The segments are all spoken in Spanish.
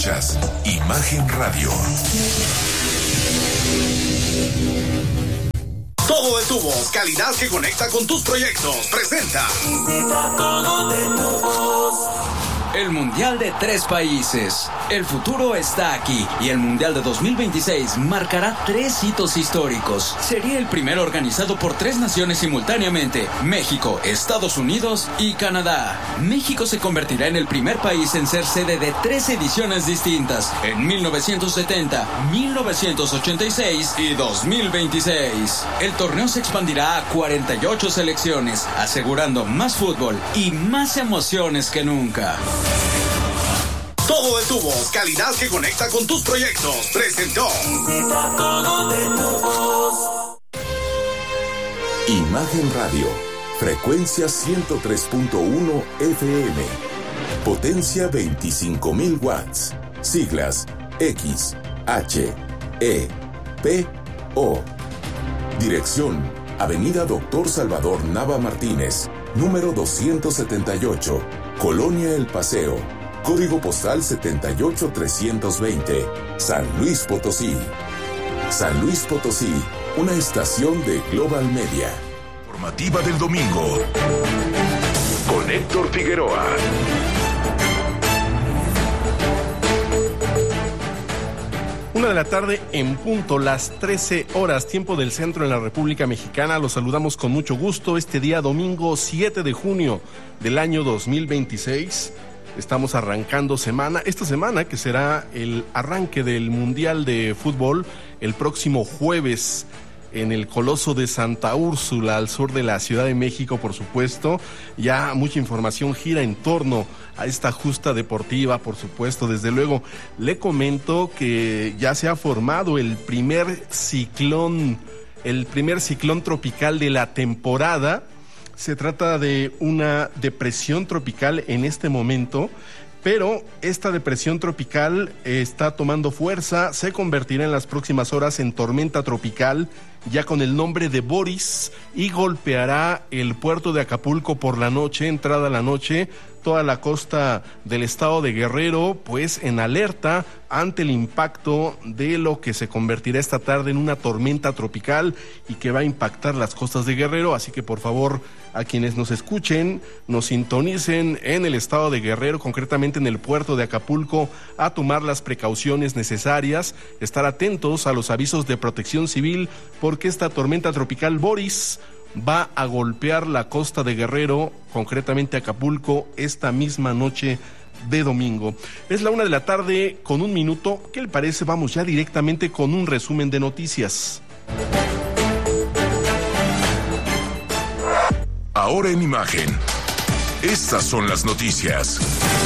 Escuchas Imagen Radio. Todo de Tubos, calidad que conecta con tus proyectos. Presenta Todo de Tubos. El Mundial de 3 países. El futuro está aquí y el Mundial de 2026 marcará 3 hitos históricos. Sería el primero organizado por 3 naciones simultáneamente: México, Estados Unidos y Canadá. México se convertirá en el primer país en ser sede de 3 ediciones distintas: en 1970, 1986 y 2026. El torneo se expandirá a 48 selecciones, asegurando más fútbol y más emociones que nunca. Todo de Tubos, calidad que conecta con tus proyectos. Presentó Todo de Tubos. Imagen Radio, frecuencia 103.1 FM, potencia 25,000 watts, siglas X, H, E, P, O. Dirección: Avenida Dr. Salvador Nava Martínez, número 278, Colonia El Paseo. Código postal 78320, San Luis Potosí. San Luis Potosí, una estación de Global Media. Informativa del domingo, con Héctor Figueroa. Una de la tarde en punto, las 13 horas, tiempo del centro en la República Mexicana. Los saludamos con mucho gusto este día domingo 7 de junio del año 2026. Estamos arrancando esta semana que será el arranque del Mundial de Fútbol el próximo jueves en el Coloso de Santa Úrsula, al sur de la Ciudad de México, por supuesto. Ya mucha información gira en torno a esta justa deportiva, por supuesto. Desde luego, le comento que ya se ha formado el primer ciclón tropical de la temporada. Se trata de una depresión tropical en este momento, pero esta depresión tropical está tomando fuerza, se convertirá en las próximas horas en tormenta tropical, ya con el nombre de Boris, y golpeará el puerto de Acapulco por la noche, entrada la noche. Toda la costa del estado de Guerrero, pues en alerta ante el impacto de lo que se convertirá esta tarde en una tormenta tropical y que va a impactar las costas de Guerrero. Así que por favor, a quienes nos escuchen, nos sintonicen en el estado de Guerrero, concretamente en el puerto de Acapulco, a tomar las precauciones necesarias, estar atentos a los avisos de protección civil, porque esta tormenta tropical Boris va a golpear la costa de Guerrero, concretamente Acapulco, esta misma noche de domingo. Es la 1 de la tarde con 1 minuto. ¿Qué le parece? Vamos ya directamente con un resumen de noticias. Ahora en Imagen, estas son las noticias.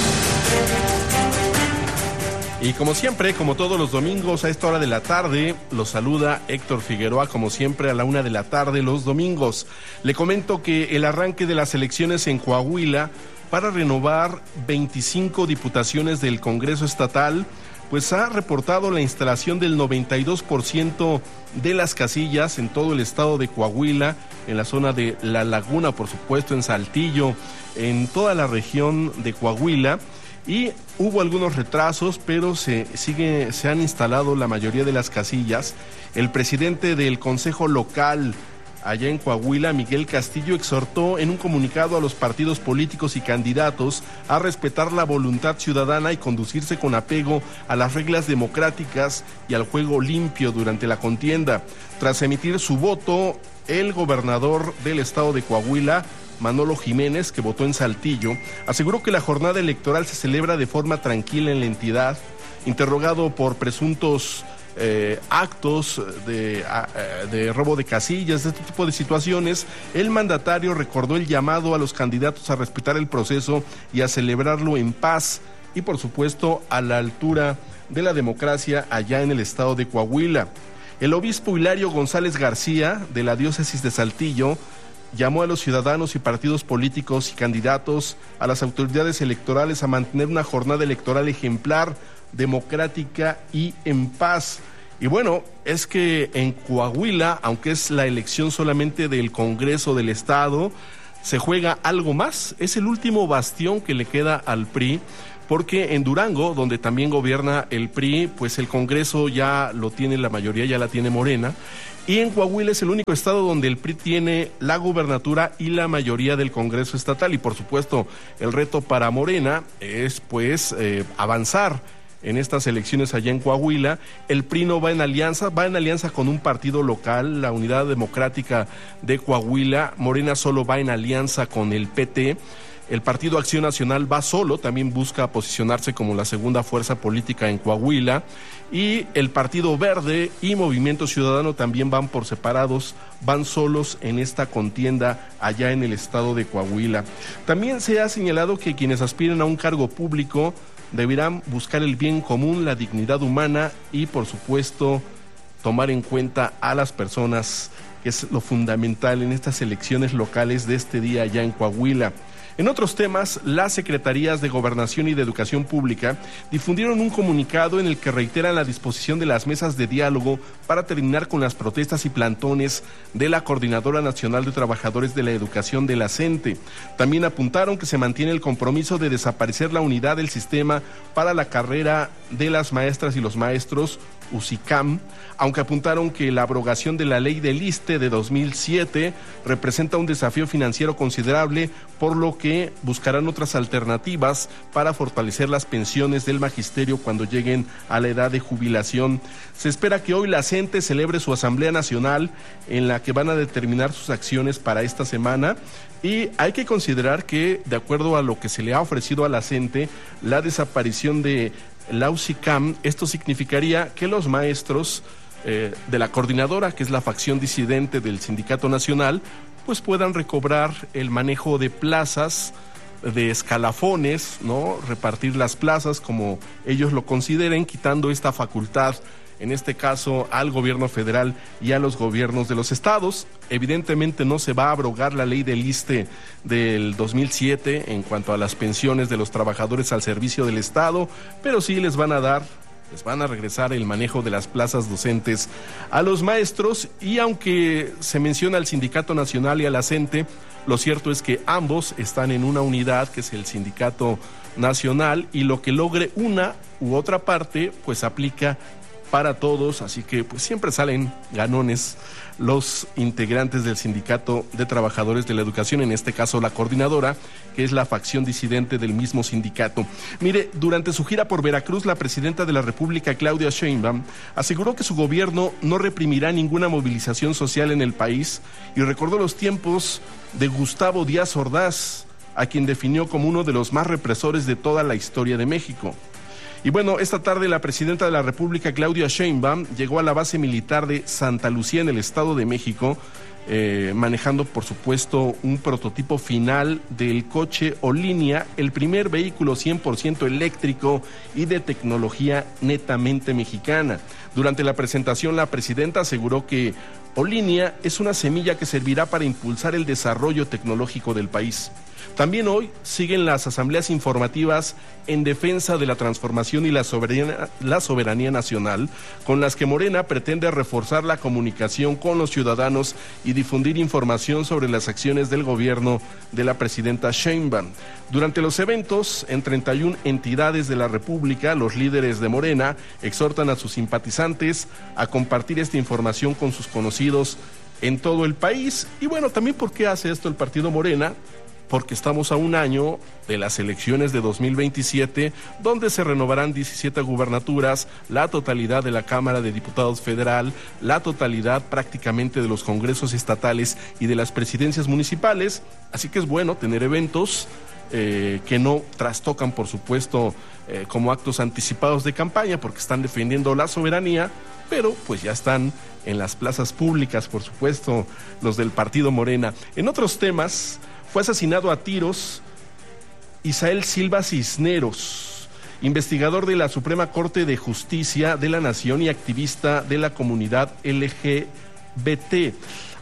Y como siempre, como todos los domingos a esta hora de la tarde, los saluda Héctor Figueroa, como siempre a la 1 de la tarde los domingos. Le comento que el arranque de las elecciones en Coahuila para renovar 25 diputaciones del Congreso Estatal, pues ha reportado la instalación del 92% de las casillas en todo el estado de Coahuila, en la zona de La Laguna, por supuesto, en Saltillo, en toda la región de Coahuila. Y hubo algunos retrasos, pero se han instalado la mayoría de las casillas. El presidente del Consejo Local allá en Coahuila, Miguel Castillo, exhortó en un comunicado a los partidos políticos y candidatos a respetar la voluntad ciudadana y conducirse con apego a las reglas democráticas y al juego limpio durante la contienda. Tras emitir su voto, el gobernador del estado de Coahuila, Manolo Jiménez, que votó en Saltillo, aseguró que la jornada electoral se celebra de forma tranquila en la entidad. Interrogado por presuntos actos de robo de casillas, de este tipo de situaciones, el mandatario recordó el llamado a los candidatos a respetar el proceso y a celebrarlo en paz y, por supuesto, a la altura de la democracia allá en el estado de Coahuila. El obispo Hilario González García, de la diócesis de Saltillo, llamó a los ciudadanos y partidos políticos y candidatos, a las autoridades electorales, a mantener una jornada electoral ejemplar, democrática y en paz. Y bueno, es que en Coahuila, aunque es la elección solamente del Congreso del Estado, se juega algo más. Es el último bastión que le queda al PRI porque en Durango, donde también gobierna el PRI, pues el Congreso ya lo tiene, la mayoría ya la tiene Morena, y en Coahuila es el único estado donde el PRI tiene la gubernatura y la mayoría del Congreso estatal, y por supuesto el reto para Morena es pues avanzar en estas elecciones allá en Coahuila. El PRI no va en alianza con un partido local, la Unidad Democrática de Coahuila. Morena solo va en alianza con el PT. El Partido Acción Nacional va solo, también busca posicionarse como la segunda fuerza política en Coahuila, y el Partido Verde y Movimiento Ciudadano también van por separados, van solos en esta contienda allá en el estado de Coahuila. También se ha señalado que quienes aspiren a un cargo público deberán buscar el bien común, la dignidad humana y, por supuesto, tomar en cuenta a las personas, que es lo fundamental en estas elecciones locales de este día allá en Coahuila. En otros temas, las Secretarías de Gobernación y de Educación Pública difundieron un comunicado en el que reiteran la disposición de las mesas de diálogo para terminar con las protestas y plantones de la Coordinadora Nacional de Trabajadores de la Educación de la CENTE. También apuntaron que se mantiene el compromiso de desaparecer la unidad del sistema para la carrera de las maestras y los maestros, UCICAM, aunque apuntaron que la abrogación de la ley del ISSSTE de 2007 representa un desafío financiero considerable, por lo que buscarán otras alternativas para fortalecer las pensiones del magisterio cuando lleguen a la edad de jubilación. Se espera que hoy la CENTE celebre su Asamblea Nacional, en la que van a determinar sus acciones para esta semana. Y hay que considerar que, de acuerdo a lo que se le ha ofrecido a la CENTE, la desaparición de la UCICAM, esto significaría que los maestros de la coordinadora, que es la facción disidente del Sindicato Nacional, pues puedan recobrar el manejo de plazas, de escalafones, ¿no? Repartir las plazas como ellos lo consideren, quitando esta facultad, en este caso al gobierno federal y a los gobiernos de los estados. Evidentemente no se va a abrogar la ley del ISSSTE del 2007 en cuanto a las pensiones de los trabajadores al servicio del Estado, pero sí les van a regresar el manejo de las plazas docentes a los maestros. Y aunque se menciona al Sindicato Nacional y a la CENTE, lo cierto es que ambos están en una unidad, que es el Sindicato Nacional, y lo que logre una u otra parte pues aplica para todos, así que pues siempre salen ganones los integrantes del Sindicato de Trabajadores de la Educación, en este caso la coordinadora, que es la facción disidente del mismo sindicato. Mire, durante su gira por Veracruz, la presidenta de la República, Claudia Sheinbaum, aseguró que su gobierno no reprimirá ninguna movilización social en el país y recordó los tiempos de Gustavo Díaz Ordaz, a quien definió como uno de los más represores de toda la historia de México. Y bueno, esta tarde la presidenta de la República, Claudia Sheinbaum, llegó a la base militar de Santa Lucía en el Estado de México, manejando por supuesto un prototipo final del coche Olinia, el primer vehículo 100% eléctrico y de tecnología netamente mexicana. Durante la presentación, la presidenta aseguró que Olinia es una semilla que servirá para impulsar el desarrollo tecnológico del país. También hoy siguen las asambleas informativas en defensa de la transformación y la soberanía nacional, con las que Morena pretende reforzar la comunicación con los ciudadanos y difundir información sobre las acciones del gobierno de la presidenta Sheinbaum. Durante los eventos, en 31 entidades de la República, los líderes de Morena exhortan a sus simpatizantes a compartir esta información con sus conocidos en todo el país. Y bueno, también ¿por qué hace esto el partido Morena? Porque estamos a un año de las elecciones de 2027, donde se renovarán 17 gubernaturas, la totalidad de la Cámara de Diputados Federal, la totalidad prácticamente de los congresos estatales y de las presidencias municipales. Así que es bueno tener eventos que no trastocan, por supuesto, como actos anticipados de campaña, porque están defendiendo la soberanía, pero pues ya están en las plazas públicas, por supuesto, los del partido Morena. En otros temas, fue asesinado a tiros Isael Silva Cisneros, investigador de la Suprema Corte de Justicia de la Nación y activista de la comunidad LGBT.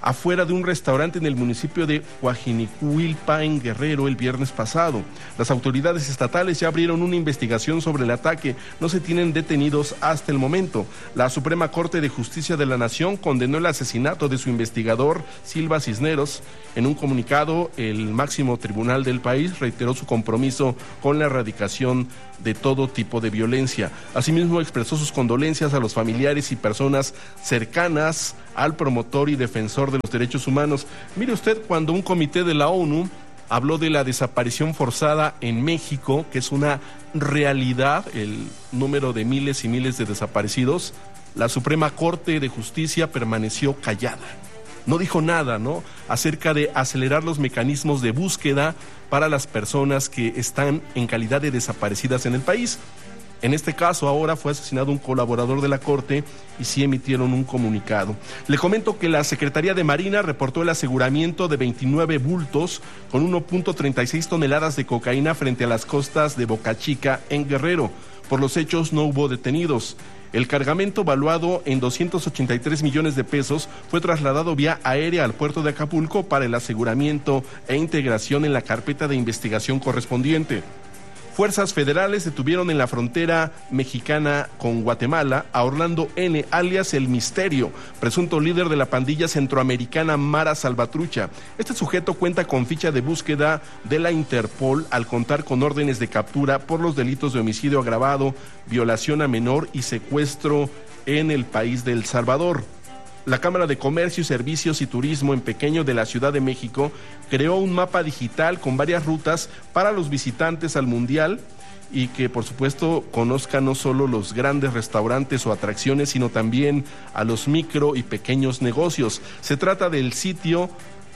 afuera de un restaurante en el municipio de Coajinicuilpa, en Guerrero, el viernes pasado. Las autoridades estatales ya abrieron una investigación sobre el ataque. No se tienen detenidos hasta el momento. La Suprema Corte de Justicia de la Nación condenó el asesinato de su investigador, Silva Cisneros. En un comunicado, el máximo tribunal del país reiteró su compromiso con la erradicación de todo tipo de violencia. Asimismo, expresó sus condolencias a los familiares y personas cercanas al promotor y defensor de los derechos humanos. Mire usted, cuando un comité de la ONU habló de la desaparición forzada en México, que es una realidad, el número de miles y miles de desaparecidos, la Suprema Corte de Justicia permaneció callada. No dijo nada, ¿no?, acerca de acelerar los mecanismos de búsqueda para las personas que están en calidad de desaparecidas en el país. En este caso, ahora fue asesinado un colaborador de la Corte y sí emitieron un comunicado. Le comento que la Secretaría de Marina reportó el aseguramiento de 29 bultos con 1.36 toneladas de cocaína frente a las costas de Boca Chica, en Guerrero. Por los hechos no hubo detenidos. El cargamento, valuado en 283 millones de pesos, fue trasladado vía aérea al puerto de Acapulco para el aseguramiento e integración en la carpeta de investigación correspondiente. Fuerzas federales detuvieron en la frontera mexicana con Guatemala a Orlando N., alias El Misterio, presunto líder de la pandilla centroamericana Mara Salvatrucha. Este sujeto cuenta con ficha de búsqueda de la Interpol al contar con órdenes de captura por los delitos de homicidio agravado, violación a menor y secuestro en el país de El Salvador. La Cámara de Comercio, Servicios y Turismo en Pequeño de la Ciudad de México creó un mapa digital con varias rutas para los visitantes al Mundial y que, por supuesto, conozcan no solo los grandes restaurantes o atracciones, sino también a los micro y pequeños negocios. Se trata del sitio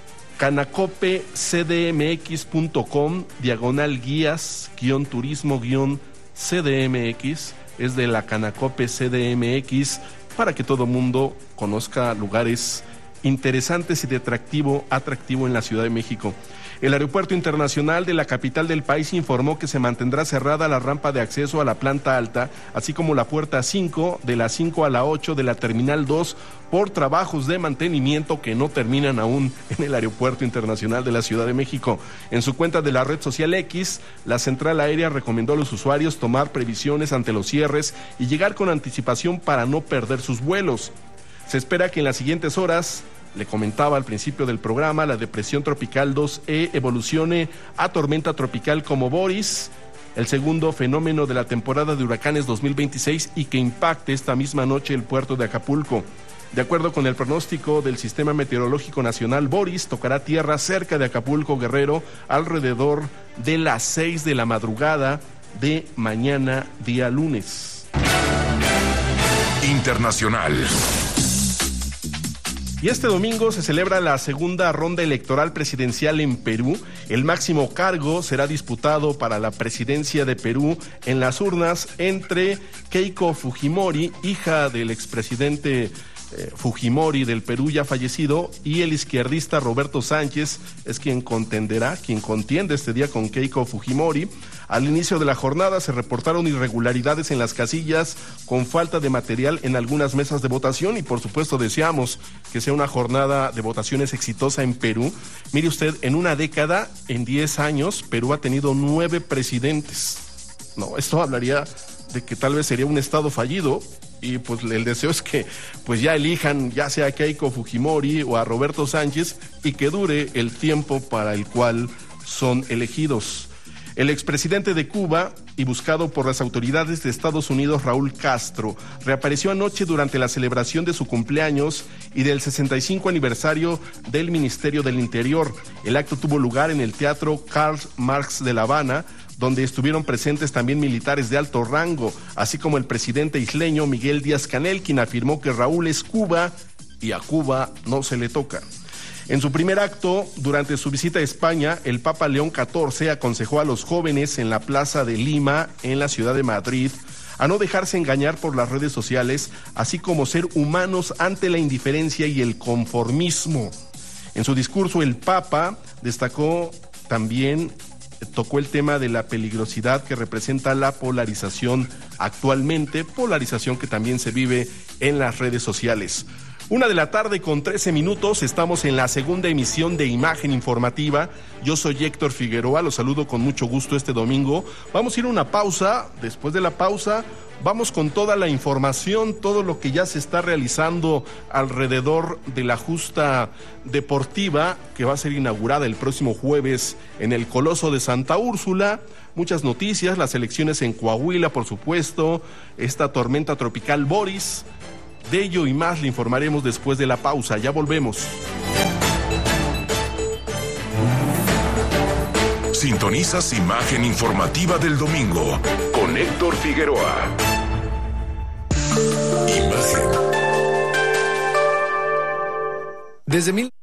canacopecdmx.com/guías-turismo-cdmx, es de la Canacope CDMX, para que todo mundo conozca lugares interesantes y de atractivo en la Ciudad de México. El Aeropuerto Internacional de la capital del país informó que se mantendrá cerrada la rampa de acceso a la planta alta, así como la puerta 5, de la 5 a la 8 de la Terminal 2, por trabajos de mantenimiento que no terminan aún en el Aeropuerto Internacional de la Ciudad de México. En su cuenta de la red social X, la central aérea recomendó a los usuarios tomar previsiones ante los cierres y llegar con anticipación para no perder sus vuelos. Se espera que en las siguientes horas, le comentaba al principio del programa, la depresión tropical 2E evolucione a tormenta tropical como Boris, el segundo fenómeno de la temporada de huracanes 2026, y que impacte esta misma noche el puerto de Acapulco. De acuerdo con el pronóstico del Sistema Meteorológico Nacional, Boris tocará tierra cerca de Acapulco, Guerrero, alrededor de las 6 de la madrugada de mañana, día lunes. Internacional. Y este domingo se celebra la segunda ronda electoral presidencial en Perú. El máximo cargo será disputado para la presidencia de Perú en las urnas entre Keiko Fujimori, hija del expresidente Fujimori del Perú ya fallecido, y el izquierdista Roberto Sánchez es quien contiende este día con Keiko Fujimori. Al inicio de la jornada se reportaron irregularidades en las casillas, con falta de material en algunas mesas de votación, y por supuesto deseamos que sea una jornada de votaciones exitosa en Perú. Mire usted, en una década, en 10 años, Perú ha tenido 9 presidentes. No, esto hablaría de que tal vez sería un estado fallido, y pues el deseo es que pues ya elijan ya sea a Keiko Fujimori o a Roberto Sánchez, y que dure el tiempo para el cual son elegidos. El expresidente de Cuba y buscado por las autoridades de Estados Unidos, Raúl Castro, reapareció anoche durante la celebración de su cumpleaños y del 65 aniversario del Ministerio del Interior. El acto tuvo lugar en el Teatro Karl Marx de La Habana, donde estuvieron presentes también militares de alto rango, así como el presidente isleño Miguel Díaz-Canel, quien afirmó que Raúl es Cuba y a Cuba no se le toca. En su primer acto, durante su visita a España, el Papa León XIV aconsejó a los jóvenes en la Plaza de Lima, en la ciudad de Madrid, a no dejarse engañar por las redes sociales, así como ser humanos ante la indiferencia y el conformismo. En su discurso, el Papa tocó el tema de la peligrosidad que representa la polarización actualmente, polarización que también se vive en las redes sociales. 1:13 estamos en la segunda emisión de Imagen Informativa. Yo soy Héctor Figueroa, los saludo con mucho gusto este domingo. Vamos a ir a una pausa. Después de la pausa vamos con toda la información, todo lo que ya se está realizando alrededor de la justa deportiva que va a ser inaugurada el próximo jueves en el Coloso de Santa Úrsula. Muchas noticias, las elecciones en Coahuila, por supuesto, esta tormenta tropical Boris. De ello y más le informaremos después de la pausa. Ya volvemos. Sintonizas Imagen Informativa del domingo con Héctor Figueroa. Imagen. Desde